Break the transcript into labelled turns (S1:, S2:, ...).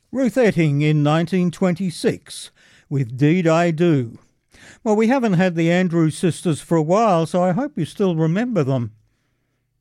S1: Ruth Etting in 1926 with Deed I Do. Well, we haven't had the Andrews sisters for a while, so I hope you still remember them.